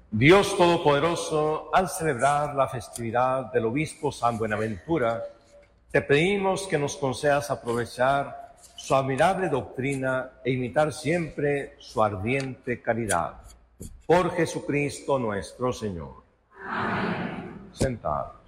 Dios Todopoderoso, al celebrar la festividad del obispo San Buenaventura, te pedimos que nos concedas aprovechar su admirable doctrina e imitar siempre su ardiente caridad. Por Jesucristo nuestro Señor. Amén. Sentado.